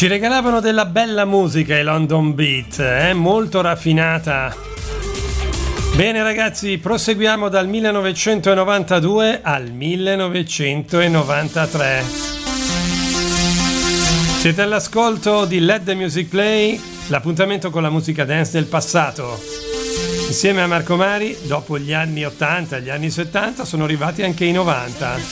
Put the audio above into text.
Ci regalavano della bella musica i London Beat, molto raffinata. Bene ragazzi, proseguiamo dal 1992 al 1993. Siete all'ascolto di Let the Music Play, l'appuntamento con la musica dance del passato. Insieme a Marco Mari, dopo gli anni 80 e gli anni 70, sono arrivati anche i 90.